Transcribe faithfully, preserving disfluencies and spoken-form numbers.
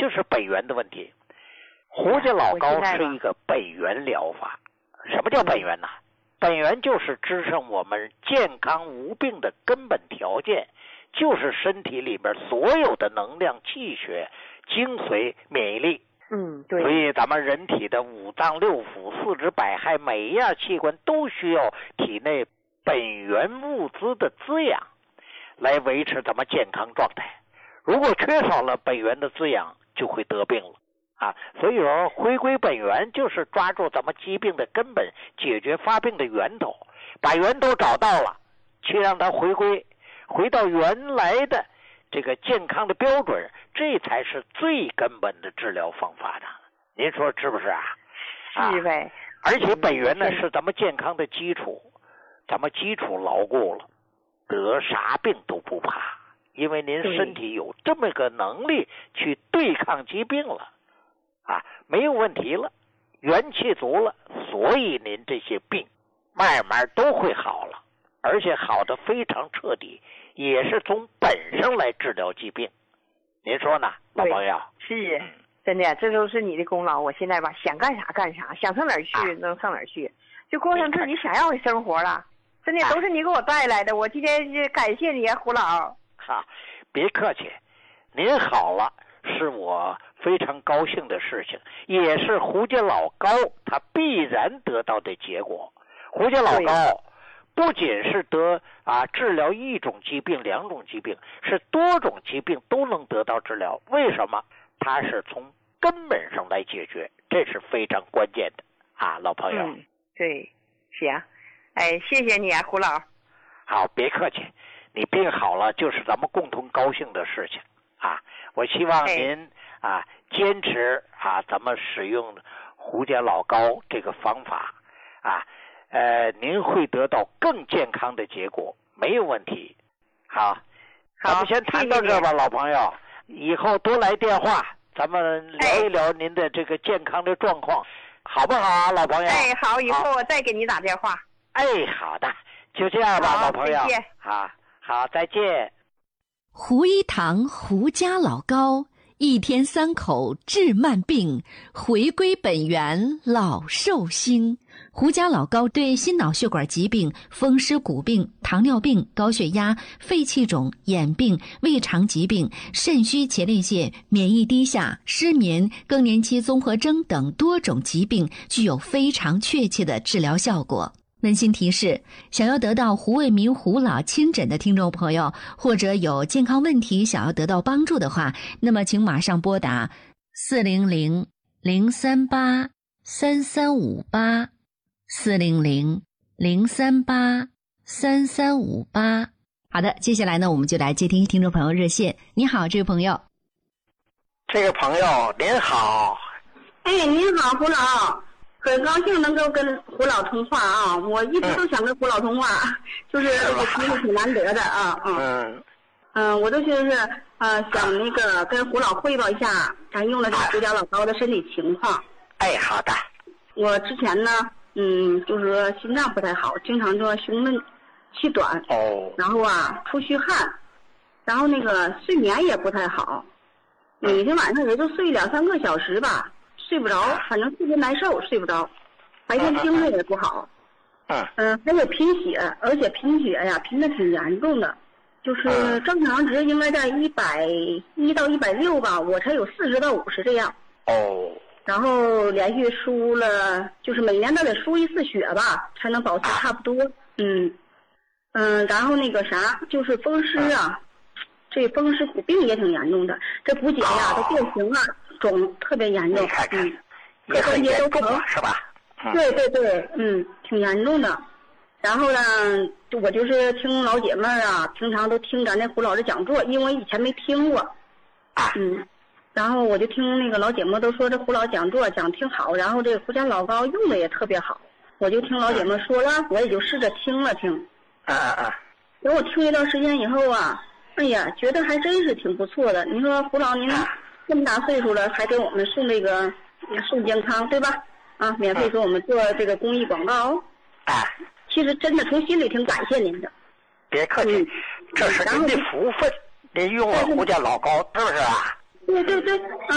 这是本源的问题。胡家老高是一个本源疗法。什么叫本源呢？本源就是支撑我们健康无病的根本条件，就是身体里边所有的能量、气血、精髓、免疫力。 嗯，对。 所以咱们人体的五脏六腑、四肢百骸，每一样器官都需要体内本源物资的滋养，来维持咱们健康状态。如果缺少了本源的滋养，就会得病了啊。所以说，回归本源就是抓住咱们疾病的根本，解决发病的源头，把源头找到了，去让它回归，回到原来的这个健康的标准，这才是最根本的治疗方法的。您说是不是啊？ 是呗。 啊，而且本源呢是咱们健康的基础，咱们基础牢固了，得啥病都不怕，因为您身体有这么个能力去对抗疾病了啊，没有问题了，元气足了，所以您这些病慢慢都会好了，而且好的非常彻底，也是从本上来治疗疾病。您说呢，老朋友？ 是，真的，这都是你的功劳。我现在吧，想干啥干啥，想上哪儿去、啊、能上哪儿去，就过上自己想要的生活了。真的都是你给我带来的，我今天就感谢你啊，胡老。 哈，别客气，您好了是我非常高兴的事情，也是胡家老高他必然得到的结果。胡家老高不仅是得啊治疗一种疾病、两种疾病，是多种疾病都能得到治疗。为什么？他是从根本上来解决，这是非常关键的啊，老朋友。 嗯，对，行，哎，谢谢你啊，胡老。 好，别客气，你病好了就是咱们共同高兴的事情啊。我希望您啊坚持啊咱们使用胡家老高这个方法啊。呃，您会得到更健康的结果，没有问题。好， 好， 咱们先谈到这吧，老朋友。以后多来电话，咱们聊一聊您的这个健康的状况，哎、好不好啊，老朋友？ 哎，好，以后我再给你打电话。 哎，好的，就这样吧，老朋友。 再见。 好，好，再见。 胡一堂胡家老高，一天三口治慢病，回归本源老寿星。胡家老高对心脑血管疾病、风湿骨病、糖尿病、高血压、肺气肿、眼病、胃肠疾病、肾虚前列腺、免疫低下、失眠、更年期综合征等多种疾病具有非常确切的治疗效果。温馨提示，想要得到胡卫民胡老亲诊的听众朋友，或者有健康问题想要得到帮助的话，那么请马上拨打四零零零三八三三五八四零零零三八三三五八。好的，接下来呢，我们就来接听听众朋友热线。你好，这位朋友。 这个朋友您好。 哎，您好，胡老。很高兴能够跟胡老通话啊！我一直都想跟胡老通话，嗯、就是这个机会挺难得的啊。嗯嗯，嗯我都就是呃想那个跟胡老汇报一下，咱用的是胡家老高的身体情况。 哎，好的。 我之前呢，嗯，就是说心脏不太好，经常做胸闷气短。 哦。 然后啊，出虚汗，然后那个睡眠也不太好，每天晚上也就睡两三个小时吧。睡不着，反正特别难受，睡不着，白天精神也不好。 嗯。 嗯，还有贫血，而且贫血呀，贫的挺严重的，就是正常值应该在一百一到一百六吧，我才有四十到五十这样。 哦。 然后连续输了，就是每年都得输一次血吧，才能保持差不多。嗯。嗯，然后那个啥，就是风湿啊，这风湿骨病也挺严重的，这骨节呀都变形了。肿特别严重，嗯，各关节都疼， 是吧？ 嗯、对对对，嗯，挺严重的。然后呢，我就是听老姐妹啊，平常都听咱那胡老师讲座，因为以前没听过，嗯，然后我就听那个老姐妹都说这胡老讲座讲挺好，然后这个胡家老高用的也特别好，我就听老姐妹说了，我也就试着听了听。 啊啊啊！ 等我听一段时间以后啊，哎呀，觉得还真是挺不错的。你说胡老您？啊这么大岁数了，还给我们送这个送健康，对吧？啊，免费给我们做这个公益广告。 啊， 其实真的从心里挺感谢您的。 别客气，嗯、这是您的福分。您用了胡家老高，是不是啊？ 对对对。